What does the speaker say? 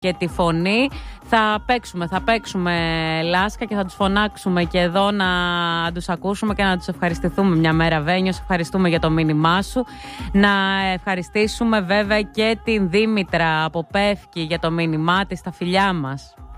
και τη φωνή. Θα παίξουμε Λάσκα και θα τους φωνάξουμε και εδώ να τους ακούσουμε και να τους ευχαριστηθούμε μια μέρα. Βένιο, σε ευχαριστούμε για το μήνυμά σου. Να ευχαριστήσουμε βέβαια και την Δήμητρα από Πεύκη για το μήνυμά της, τα φιλιά μας.